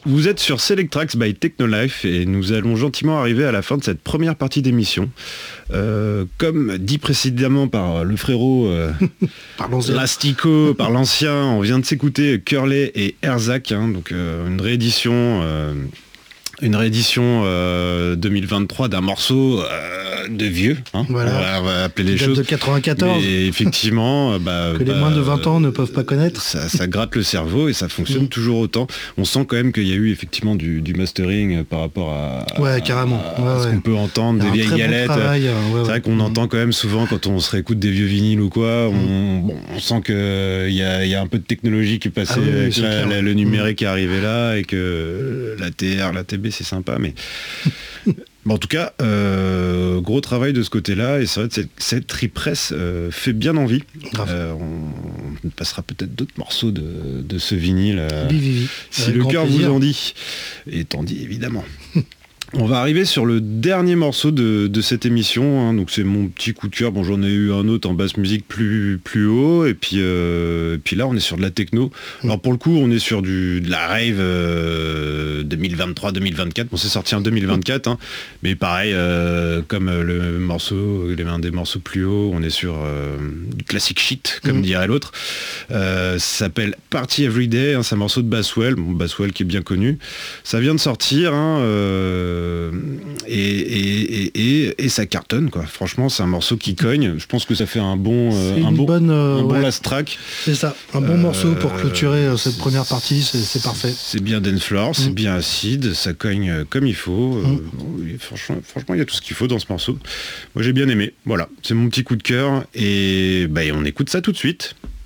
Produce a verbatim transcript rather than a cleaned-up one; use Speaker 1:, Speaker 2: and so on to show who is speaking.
Speaker 1: Vous êtes sur Selectrax by Technolife et nous allons gentiment arriver à la fin de cette première partie d'émission. Euh, comme dit précédemment par le frérot euh,
Speaker 2: par
Speaker 1: Lastico, par l'ancien, on vient de s'écouter Curly et Herzak, hein, donc euh, une réédition... Euh, Une réédition euh, deux mille vingt-trois d'un morceau euh, de vieux, hein,
Speaker 2: voilà.
Speaker 1: on, va, on va appeler les
Speaker 2: Date
Speaker 1: choses.
Speaker 2: de quatre-vingt-quatorze.
Speaker 1: Et effectivement, bah,
Speaker 2: que les
Speaker 1: bah,
Speaker 2: moins de vingt ans ne peuvent pas connaître.
Speaker 1: Ça, ça gratte le cerveau et ça fonctionne mmh. toujours autant. On sent quand même qu'il y a eu effectivement du, du mastering par rapport à,
Speaker 2: ouais, carrément.
Speaker 1: à,
Speaker 2: ouais,
Speaker 1: à ce
Speaker 2: ouais.
Speaker 1: qu'on peut entendre, des vieilles galettes.
Speaker 2: Bon travail, ouais,
Speaker 1: c'est
Speaker 2: ouais.
Speaker 1: vrai qu'on mmh. entend quand même souvent quand on se réécoute des vieux vinyles ou quoi, on, mmh. bon, on sent qu'il y a, y a un peu de technologie qui est passée,
Speaker 2: ah, oui,
Speaker 1: avec
Speaker 2: oui,
Speaker 1: la, la, le numérique
Speaker 2: mmh.
Speaker 1: est arrivé là et que la T R, la T B c'est sympa, mais bon, en tout cas, euh, gros travail de ce côté-là, et c'est vrai que cette, cette repress euh, fait bien envie. Euh, on, on passera peut-être d'autres morceaux de, de ce vinyle, euh,
Speaker 2: oui, oui, oui.
Speaker 1: si
Speaker 2: Avec
Speaker 1: le cœur
Speaker 2: plaisir.
Speaker 1: vous en dit. Et t'en dit évidemment. On va arriver sur le dernier morceau de, de cette émission, hein, donc c'est mon petit coup de cœur. Bon, j'en ai eu un autre en basse musique plus, plus haut, et puis, euh, et puis là on est sur de la techno. Alors pour le coup on est sur du, de la rave euh, deux mille vingt-trois deux mille vingt-quatre, bon c'est sorti en deux mille vingt-quatre, hein, mais pareil, euh, comme le morceau, l'un des morceaux plus hauts, on est sur euh, du classic shit, comme mmh. dirait l'autre. Euh, ça s'appelle Party Everyday, hein, c'est un morceau de Basswell, bon, Basswell qui est bien connu. Ça vient de sortir, hein, euh, Et, et, et, et, et ça cartonne quoi. Franchement c'est un morceau qui cogne. Je pense que ça fait un bon euh, un bon,
Speaker 2: bonne, euh,
Speaker 1: un bon
Speaker 2: ouais.
Speaker 1: last track.
Speaker 2: C'est ça, un bon euh, morceau pour clôturer euh, cette première partie, c'est, c'est parfait.
Speaker 1: C'est bien dance floor, mm. c'est bien acide, ça cogne comme il faut. Mm. Euh, bon, franchement, franchement il y a tout ce qu'il faut dans ce morceau. Moi j'ai bien aimé. Voilà, c'est mon petit coup de cœur et bah, on écoute ça tout de suite.